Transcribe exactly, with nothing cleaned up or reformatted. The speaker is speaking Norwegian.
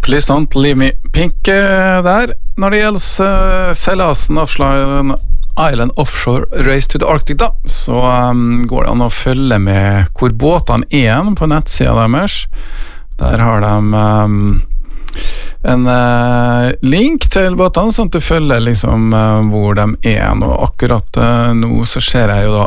Lysant, Leave Me Pink eh, der. Når det gjelder uh, seilasen Offshore Island Offshore Race to the Arctic da, så um, går det an å følge med hvor båtene er på nettsida deres. Der har de um, en uh, link til båtene, sånn at du følger liksom uh, hvor de er. Og akkurat uh, nå så ser jeg jo da